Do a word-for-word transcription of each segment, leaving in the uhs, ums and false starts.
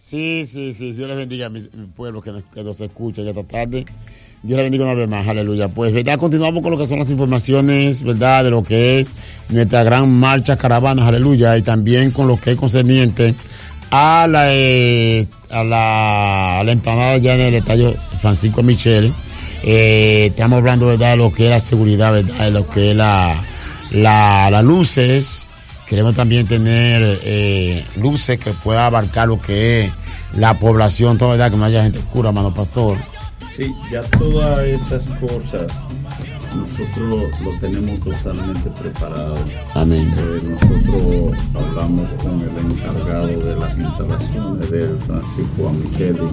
Sí, sí, sí. Dios les bendiga a mi, mi pueblo que nos, que nos escucha esta tarde. Dios les bendiga una vez más. Aleluya. Pues, ¿verdad? Continuamos con lo que son las informaciones, ¿verdad? De lo que es nuestra gran marcha caravana. Aleluya. Y también con lo que es concerniente a la, eh, a la, a la empanada ya en el estadio Francisco Michel. Eh, estamos hablando, ¿verdad? De lo que es la seguridad, ¿verdad? De lo que es la, la, las luces. Queremos también tener eh, luces que pueda abarcar lo que es la población, toda, ¿verdad? Que no haya gente oscura, hermano pastor. Sí, ya todas esas cosas nosotros lo tenemos totalmente preparado. Amén. Eh, nosotros hablamos con el encargado de las instalaciones del Francisco Amicheli.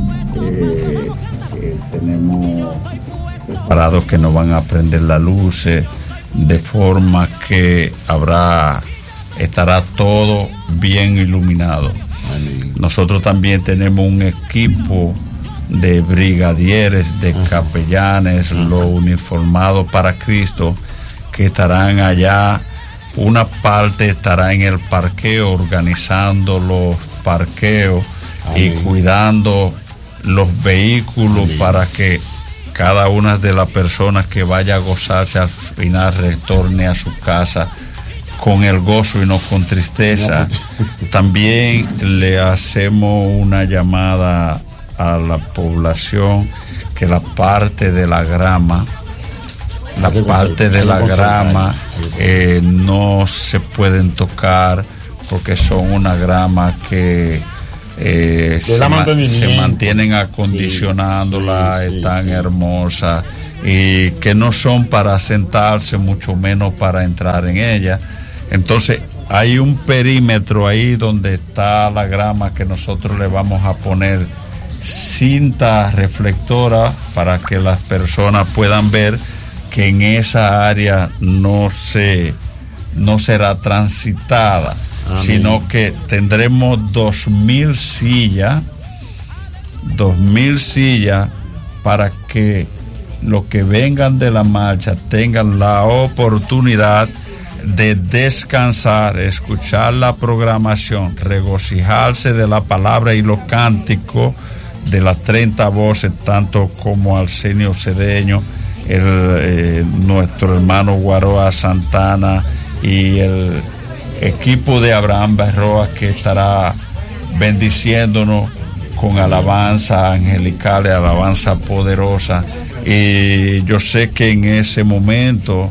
Eh, eh, tenemos preparados que nos van a prender las luces de forma que habrá estará todo bien iluminado. Amén. Nosotros también tenemos un equipo de brigadieres, de Ajá. capellanes, Ajá. los uniformados para Cristo, que estarán allá. Una parte estará en el parqueo, organizando los parqueos Amén. Y cuidando los vehículos Amén. Para que cada una de las personas que vaya a gozarse al final retorne a su casa con el gozo y no con tristeza. También le hacemos una llamada a la población que la parte de la grama, la parte de la grama eh, no se pueden tocar porque son una grama que eh, se, ma- se mantienen acondicionándola, sí, sí, están sí. hermosas y que no son para sentarse, mucho menos para entrar en ella. Entonces hay un perímetro ahí donde está la grama que nosotros le vamos a poner cinta reflectora para que las personas puedan ver que en esa área no se no será transitada. Amén. Sino que tendremos dos mil sillas dos mil sillas para que los que vengan de la marcha tengan la oportunidad de descansar, escuchar la programación, regocijarse de la palabra y los cánticos de las treinta voces, tanto como Arsenio Cedeño, el, eh, nuestro hermano Guaroa Santana y el equipo de Abraham Berroa, que estará bendiciéndonos con alabanza angelical y alabanza poderosa. Y yo sé que en ese momento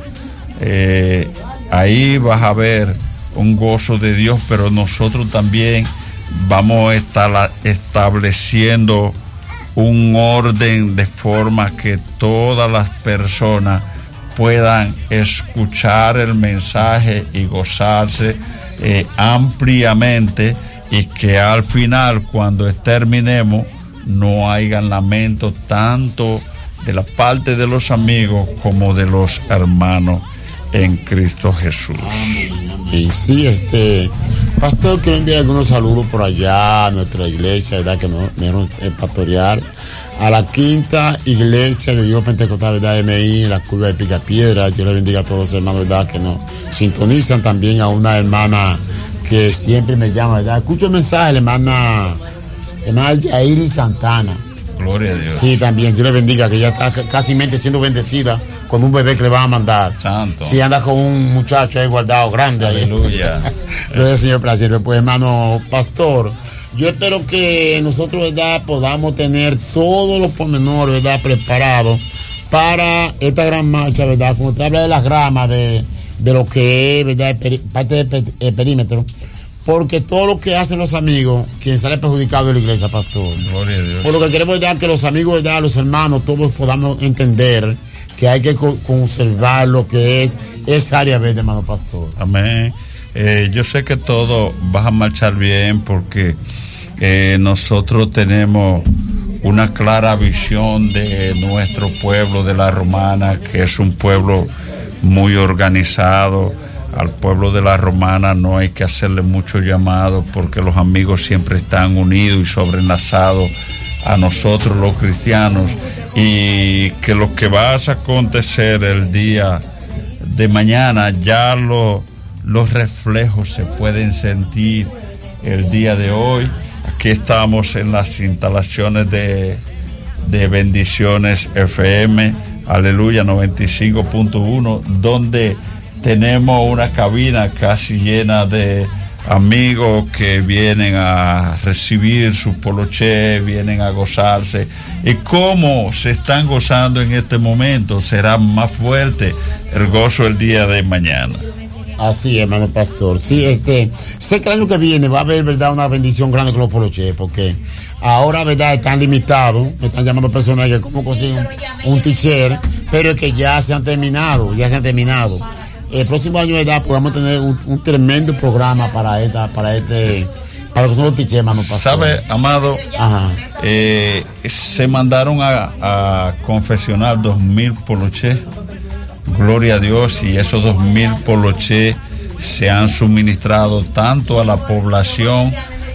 eh, ahí vas a ver un gozo de Dios, pero nosotros también vamos a estar estableciendo un orden de forma que todas las personas puedan escuchar el mensaje y gozarse eh, ampliamente, y que al final, cuando terminemos, no hayan lamento tanto de la parte de los amigos como de los hermanos en Cristo Jesús. Amén, amén. Sí, este pastor, quiero enviar algunos saludos por allá a nuestra iglesia, ¿verdad? Que nos dieron el pastorear a la quinta iglesia de Dios Pentecostal, ¿verdad? M I, la curva de Picapiedra. Dios le bendiga a todos los hermanos, ¿verdad? Que nos sintonizan. También a una hermana que siempre me llama, ¿verdad? Escucho el mensaje, la hermana, hermana Yairi Santana. Gloria a Dios. Sí, también, Dios le bendiga, que ya está casi siendo bendecida con un bebé que le van a mandar. Santo. Sí, anda con un muchacho ahí guardado grande. Aleluya. Gloria al Señor, placer. Pues, hermano pastor, yo espero que nosotros, ¿verdad?, podamos tener todos los pormenores, ¿verdad?, preparados para esta gran marcha, ¿verdad? Como usted habla de las gramas, de, de lo que es, ¿verdad?, peri- parte del per- el perímetro. Porque todo lo que hacen los amigos, quien sale perjudicado de la iglesia, pastor. Gloria a Dios. Por lo que queremos dar que los amigos, ¿verdad?, los hermanos, todos podamos entender que hay que co- conservar lo que es esa área verde, hermano pastor. Amén. Eh, yo sé que todo va a marchar bien porque eh, nosotros tenemos una clara visión de nuestro pueblo de la Romana, que es un pueblo muy organizado. Al pueblo de la Romana no hay que hacerle mucho llamado porque los amigos siempre están unidos y sobreenlazados a nosotros los cristianos, y que lo que va a acontecer el día de mañana ya lo, los reflejos se pueden sentir el día de hoy. aquí estamos en las instalaciones de, de Bendiciones F M, aleluya, noventa y cinco punto uno, donde tenemos una cabina casi llena de amigos que vienen a recibir su poloché, vienen a gozarse. Y cómo se están gozando en este momento, será más fuerte el gozo el día de mañana. Así es, hermano pastor. Sí, este, sé que el año que viene va a haber, verdad, una bendición grande con los poloché, porque ahora, verdad, están limitados. Me están llamando personas que cómo consiguen un, un t-shirt, pero es que ya se han terminado, ya se han terminado. El próximo año, verdad, pues vamos a tener un, un tremendo programa para esta, para este, para lo que son los t-shirts, hermano pastor. ¿Sabe, amado? Ajá. Eh, se mandaron a, a confeccionar dos mil poloché. Gloria a Dios, y esos dos mil poloché se han suministrado tanto a la población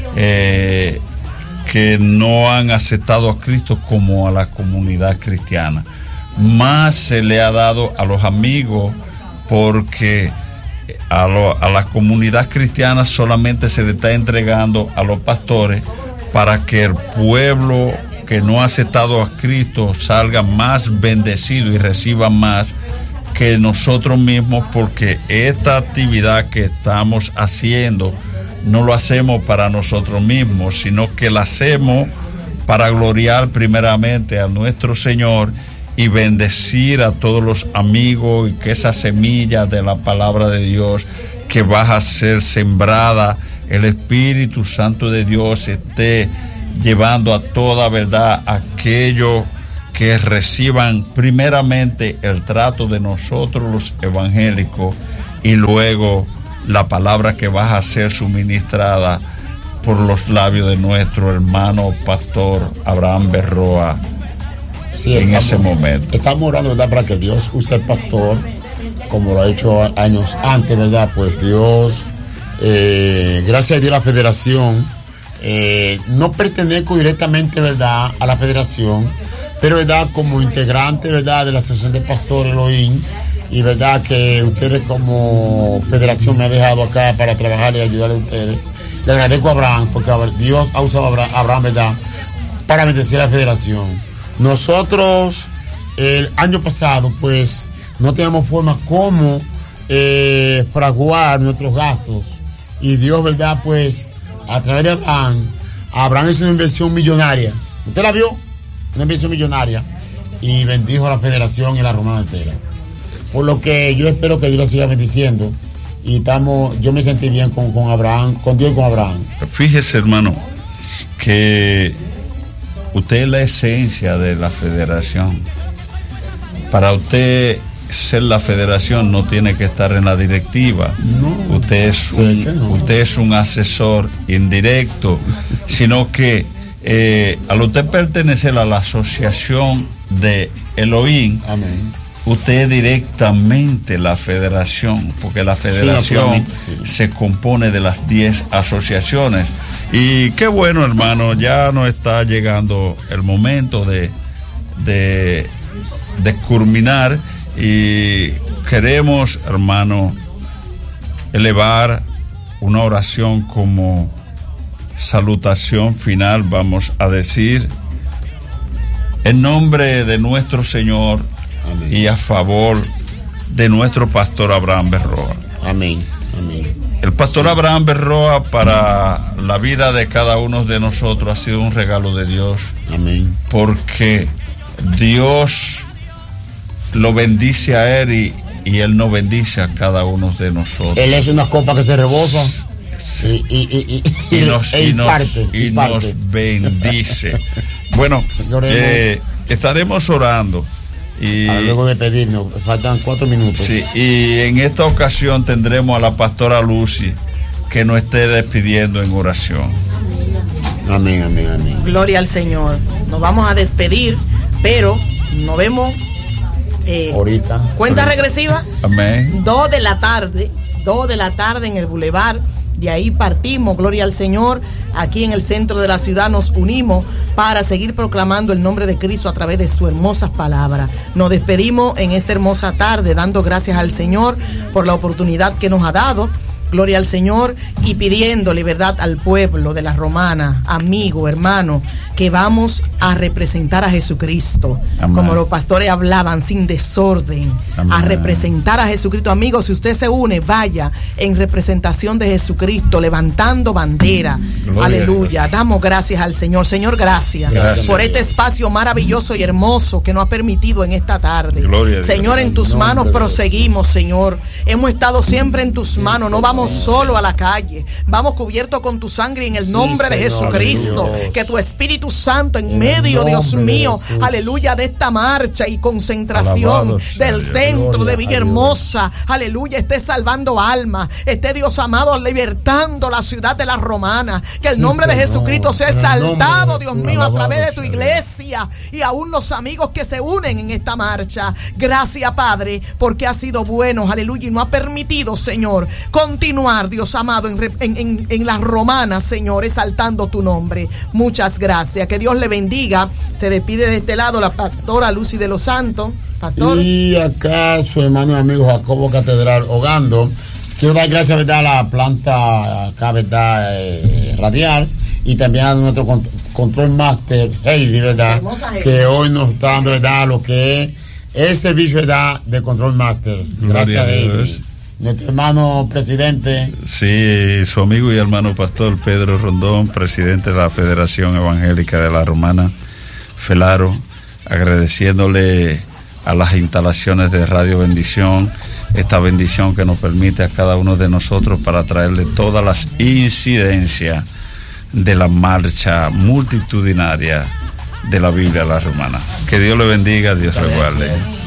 eh, que no han aceptado a Cristo como a la comunidad cristiana. Más se le ha dado a los amigos, porque a, lo, a la comunidad cristiana solamente se le está entregando a los pastores para que el pueblo que no ha aceptado a Cristo salga más bendecido y reciba más que nosotros mismos, porque esta actividad que estamos haciendo no lo hacemos para nosotros mismos, sino que la hacemos para gloriar primeramente a nuestro Señor y bendecir a todos los amigos, y que esa semilla de la palabra de Dios que va a ser sembrada, el Espíritu Santo de Dios esté llevando a toda verdad aquello que reciban primeramente el trato de nosotros los evangélicos, y luego la palabra que va a ser suministrada por los labios de nuestro hermano pastor Abraham Berroa. Sí, en estamos, ese momento estamos orando, ¿verdad?, para que Dios use al pastor como lo ha hecho años antes, ¿verdad? Pues Dios, eh, gracias a Dios, la federación, eh, no pertenezco directamente, ¿verdad?, a la federación, pero, verdad, como integrante, verdad, de la Asociación de Pastores Elohim, y verdad que ustedes como federación me han dejado acá para trabajar y ayudar a ustedes. Le agradezco a Abraham, porque Dios ha usado a Abraham, verdad, para bendecir a la federación. Nosotros el año pasado, pues, no teníamos forma como eh, fraguar nuestros gastos, y Dios, verdad, pues, a través de Abraham, Abraham hizo una inversión millonaria. ¿Usted la vio? Una inversión millonaria, y bendijo a la federación y a la romana entera. Por lo que yo espero que Dios lo siga bendiciendo, y estamos, yo me sentí bien con, con Abraham, con Dios y con Abraham. Fíjese, hermano, que usted es la esencia de la federación. Para usted ser la federación no tiene que estar en la directiva. No, usted es un, no. usted es un asesor indirecto, sino que Eh, al usted pertenecer a la asociación de Elohim, amén, usted es directamente la federación, porque la federación sí, sí. se compone de las diez asociaciones. Y qué bueno, hermano, ya nos está llegando el momento de, de, de culminar, y queremos, hermano, elevar una oración como salutación final. Vamos a decir, en nombre de nuestro Señor, amén, y a favor de nuestro pastor Abraham Berroa. Amén, amén. El pastor sí. Abraham Berroa, para la vida de cada uno de nosotros, ha sido un regalo de Dios. Amén. Porque Dios lo bendice a él, y, y él no bendice a cada uno de nosotros. Él es una copa que se rebosa. Sí, y, y, y, y, nos, y, nos, parte, y, y nos bendice. Bueno, eh, estaremos orando. Y Para luego de pedirnos, faltan cuatro minutos. Sí, y en esta ocasión tendremos a la pastora Lucy, que nos esté despidiendo en oración. Amén, amén, amén. Gloria al Señor. Nos vamos a despedir, pero nos vemos eh, ahorita. Cuenta ahorita. regresiva. Amén. Dos de la tarde, dos de la tarde en el Boulevard. De ahí partimos, gloria al Señor, aquí en el centro de la ciudad nos unimos para seguir proclamando el nombre de Cristo a través de sus hermosas palabras. Nos despedimos en esta hermosa tarde dando gracias al Señor por la oportunidad que nos ha dado gloria al Señor, y pidiéndole, verdad, al pueblo de la Romana, amigo, hermano, que vamos a representar a Jesucristo. Amén. Como los pastores hablaban, sin desorden. Amén. A representar a Jesucristo. Amigos, si usted se une, vaya en representación de Jesucristo, levantando bandera. Gloria. Aleluya. Damos gracias al Señor. Señor, gracias, gracias por este espacio maravilloso y hermoso que nos ha permitido en esta tarde. Gloria. Señor, en tus manos proseguimos, Señor. Hemos estado siempre en tus manos. No vamos solo a la calle. Vamos cubiertos con tu sangre en el nombre sí, de Jesucristo. Aleluya. Que tu Espíritu Santo en, en medio, Dios mío, de aleluya, de esta marcha y concentración Alabado, del centro de Villahermosa, aleluya, esté salvando almas, esté, Dios amado, libertando la ciudad de la Romana. Que el sí, nombre Señor. de Jesucristo sea exaltado, Dios mío, Alabado, a través de tu iglesia y aún los amigos que se unen en esta marcha. Gracias, Padre, porque has sido bueno, aleluya, y nos ha permitido, Señor, continuar, Dios amado, en, en, en, en las Romanas, Señor, exaltando tu nombre. Muchas gracias. Que Dios le bendiga. Se despide de este lado la pastora Lucy de los Santos. Pastor. Y acá su hermano y amigo Jacobo Catedral Hogando. Quiero dar gracias, ¿verdad?, a la planta acá, ¿verdad?, eh, radial, y también a nuestro cont control master Heidi, ¿verdad?, que hoy nos está dando, ¿verdad?, lo que es el servicio, ¿verdad?, de control master. Gracias, Heidi. Nuestro hermano presidente. Sí, su amigo y hermano pastor Pedro Rondón, presidente de la Federación Evangélica de la Romana, Felaro, agradeciéndole a las instalaciones de Radio Bendición, esta bendición que nos permite a cada uno de nosotros para traerle todas las incidencias de la marcha multitudinaria de la Biblia a la Romana. Que Dios le bendiga, Dios le guarde.